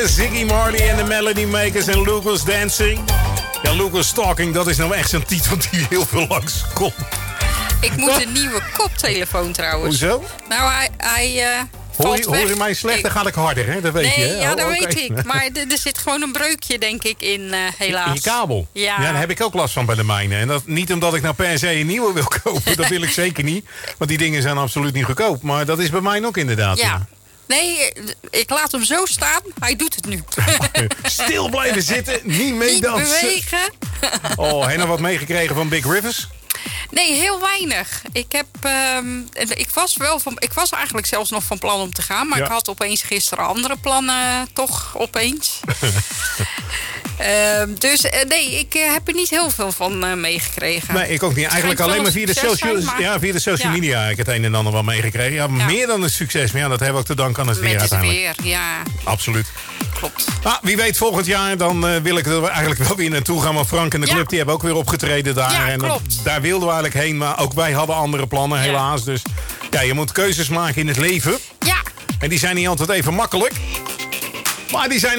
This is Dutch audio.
Makers, Ziggy Marley en de Melody Makers en Lucas Dancing. Ja, Lucas Talking, dat is nou echt zo'n titel die heel veel langs komt. Ik moet een nieuwe koptelefoon trouwens. Hoezo? Nou, hij Hoor je mij slecht, dan ga ik harder, hè? Dat weet nee, je, hè? ja, dat oké. weet ik. Maar er zit gewoon een breukje, denk ik, in, helaas. In je kabel? Ja. Daar heb ik ook last van bij de mijne. En dat niet omdat ik nou per se een nieuwe wil kopen. Dat wil ik zeker niet. Want die dingen zijn absoluut niet goedkoop. Maar dat is bij mij ook inderdaad. Ja. Nee, ik laat hem zo staan. Hij doet het nu. Stil blijven zitten, niet meedansen. Niet bewegen. Oh, heb je nog wat meegekregen van Big Rivers? Nee, heel weinig. Ik was eigenlijk zelfs nog van plan om te gaan. Maar Ja. ik had opeens gisteren andere plannen toch opeens. Nee, ik heb er niet heel veel van meegekregen. Nee, ik ook niet. Eigenlijk Het schijnt alleen maar wel via de een succes social, zijn, maar- via de social Ja. media heb ik het een en ander wel meegekregen. Ja, meer dan een succes. Maar ja, dat hebben we ook te danken aan het weer Met het uiteindelijk. weer, ja, Absoluut. klopt. Ah, wie weet volgend jaar, dan wil ik er eigenlijk wel weer naartoe gaan. Maar Frank en de Ja. club die hebben ook weer opgetreden daar. Ja, en klopt. daar wilden we eigenlijk heen. Maar ook wij hadden andere plannen, Ja. helaas. Dus ja, je moet keuzes maken in het leven. Ja, En die zijn niet altijd even makkelijk. Maar die zijn